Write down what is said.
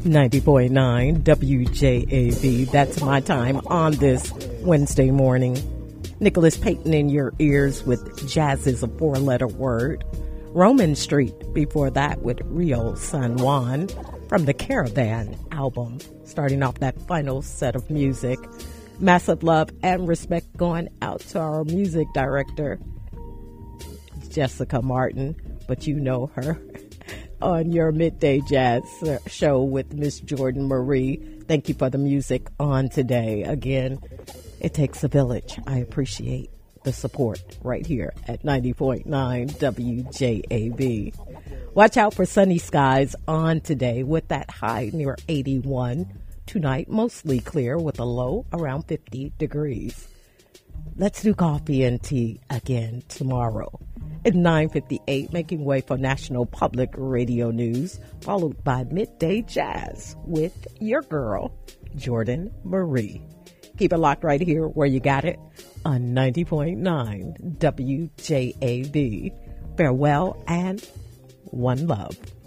90.9 WJAB. That's my time on this Wednesday morning. Nicholas Payton in your ears with Jazz is a four-letter word. Roman Street before that with Rio San Juan from the Caravan album. Starting off that final set of music. Massive love and respect going out to our music director, Jessica Martin, but you know her on your Midday Jazz show with Miss Jordan Marie. Thank you for the music on today. Again, it takes a village. I appreciate the support right here at 90.9 WJAB. Watch out for sunny skies on today with that high near 81. Tonight, mostly clear with a low around 50 degrees. Let's do coffee and tea again tomorrow at 9:58, making way for National Public Radio News, followed by Midday Jazz with your girl, Jordan Marie. Keep it locked right here where you got it on 90.9 WJAB. Farewell and one love.